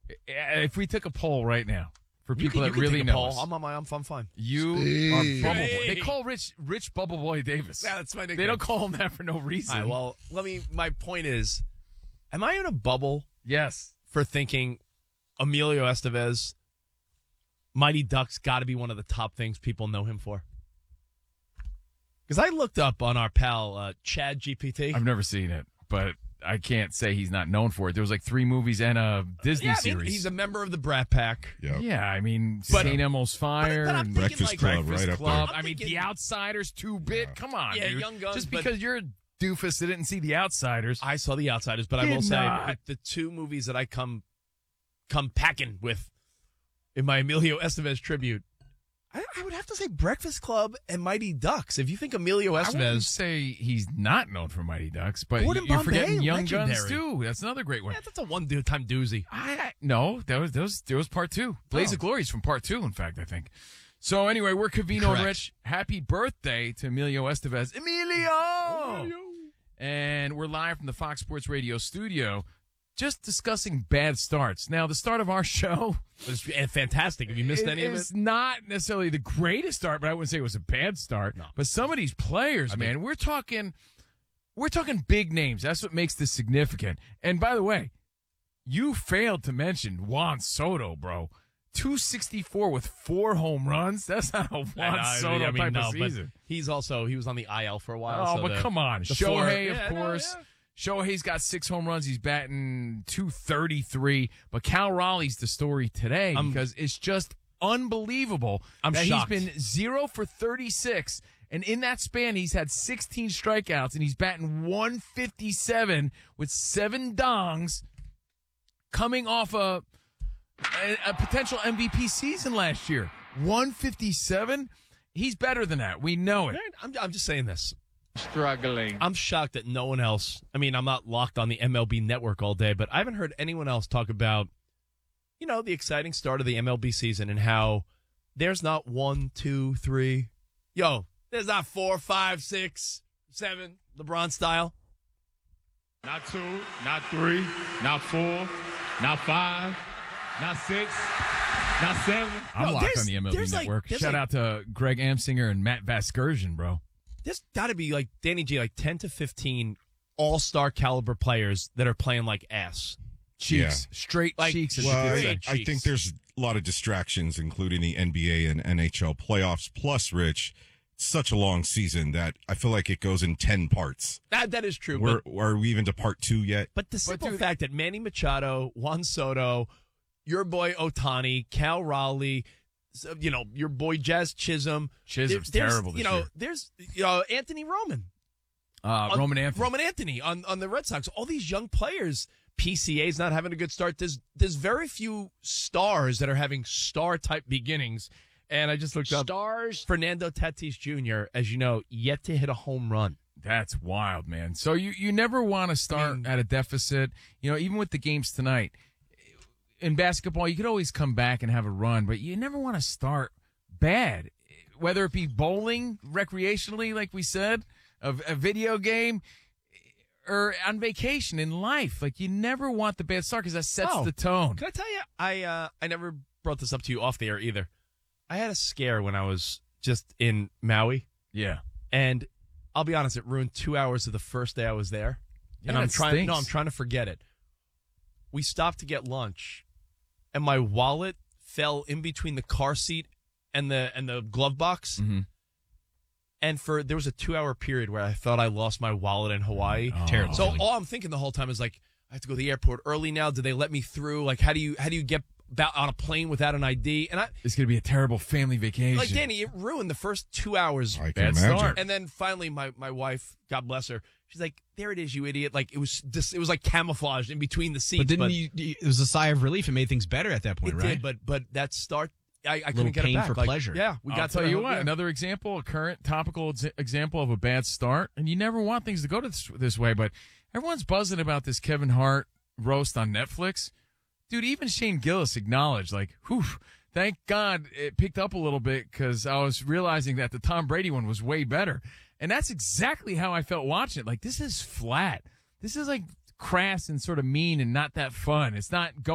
If we took a poll right now for You people can that really take a know poll. us, I'm fine. you are Bubble Boy. They call Rich Bubble Boy Davis. Yeah, that's my nickname. They don't call him that for no reason. All right, well, my point is, am I in a bubble Yes. for thinking Emilio Estevez, Mighty Ducks, got to be one of the top things people know him for? Because I looked up on our pal Chad GPT. I've never seen it, but I can't say he's not known for it. There was like 3 movies and a Disney series. He's a member of the Brat Pack. Yep. Yeah, I mean, St. Elmo's Fire but I'm and thinking, Breakfast Club Breakfast right up Club. there. I mean, The Outsiders, 2-Bit. Come on, Yeah, dude. Young Guns, Just but- because you're a doofus that didn't see The Outsiders. I saw The Outsiders, but I Did will say not. the 2 movies that I come packing with in my Emilio Estevez tribute, I would have to say Breakfast Club and Mighty Ducks. If you think Emilio I wouldn't Estevez, say he's not known for Mighty Ducks, but Gordon you're Bombay, forgetting Young Guns legendary. too. That's another great one. yeah, that's a one-time doozy. No, there was part 2. Blaze of Glory is from part 2, in fact, I think. So anyway, we're Covino and Correct. Rich. Happy birthday to Emilio Estevez. Emilio! And we're live from the Fox Sports Radio studio, just discussing bad starts. Now, the start of our show It was fantastic. Have you missed any of it? is not necessarily the greatest start, but I wouldn't say it was a bad start. No. But some of these players, man, we're talking big names. That's what makes this significant. And by the way, you failed to mention Juan Soto, bro. 264 with 4 home runs. That's not a Juan Soto type of season. But he was on the IL for a while. Oh, so but come on. the Shohei, floor- of course. Shohei's got 6 home runs. He's batting 233. But Cal Raleigh's the story today because it's just unbelievable that shocked. he's been 0 for 36. And in that span, he's had 16 strikeouts, and he's batting 157 with 7 dongs coming off a potential MVP season last year. 157? He's better than that. We know it. I'm just saying this. Struggling. I'm shocked that no one else, I mean, I'm not locked on the MLB network all day, but I haven't heard anyone else talk about, the exciting start of the MLB season and how there's not 1, 2, 3. There's not 4, 5, 6, 7, LeBron style. Not 2, not 3, not 4, not 5, not 6, not 7. I'm locked there's- on the MLB there's network. there's Shout out to Greg Amsinger and Matt Vasgersian, bro. There's got to be, like, Danny G, like 10 to 15 all-star caliber players that are playing like ass. Cheeks. Straight Like, cheeks. as Well, you could I, say. I think there's a lot of distractions, including the NBA and NHL playoffs. Plus, Rich, it's such a long season that I feel like it goes in 10 parts. That is true. Are we even to part 2 yet? But the simple dude- fact that Manny Machado, Juan Soto, your boy Ohtani, Cal Raleigh, your boy Jazz Chisholm. Chisholm's there's- terrible this year. There's Anthony Roman. Roman Anthony. Roman Anthony on the Red Sox. All these young players. PCA's not having a good start. There's very few stars that are having star-type beginnings. And I just looked up. Stars. Fernando Tatis Jr., as you know, yet to hit a home run. That's wild, man. So you never want to start at a deficit. Even with the games tonight. In basketball, you could always come back and have a run, but you never want to start bad. Whether it be bowling, recreationally, like we said, a video game, or on vacation in life. Like, you never want the bad start because that sets the tone. Can I tell you, I never brought this up to you off the air either. I had a scare when I was just in Maui, Yeah. and I'll be honest, it ruined 2 hours of the first day I was there. Yeah, And I'm that trying stinks. to forget it. We stopped to get lunch, and my wallet fell in between the car seat and the glove box. Mm-hmm. And there was a 2 hour period where I thought I lost my wallet in Hawaii. Terrible. So all I'm thinking the whole time is like, I have to go to the airport early now. Do they let me through? Like, how do you get on a plane without an ID? And It's going to be a terrible family vacation. like, Danny, it ruined the first 2 hours. I can Bad imagine. start. And then finally, my wife, God bless her, she's like, "There it is, you idiot!" Like it was like camouflaged in between the seats. But didn't you? It was a sigh of relief. It made things better at that point, It right? did, but that start, I Little couldn't get it pain back. for Like, pleasure. Yeah, we I'll got to tell you what, yeah. another example, a current topical example of a bad start, and you never want things to go this way, but everyone's buzzing about this Kevin Hart roast on Netflix. Dude, even Shane Gillis acknowledged, like, whew, thank God it picked up a little bit because I was realizing that the Tom Brady one was way better. And that's exactly how I felt watching it. Like, this is flat. This is like crass and sort of mean and not that fun. It's not going